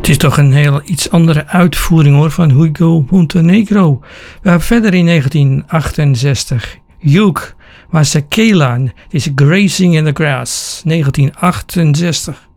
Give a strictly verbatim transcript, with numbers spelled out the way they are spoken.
Het is toch een heel iets andere uitvoering hoor van Hugo Montenegro. We hebben verder in negentien achtenzestig Hugh Masekela. Het is Grazing in the Grass, negentien achtenzestig.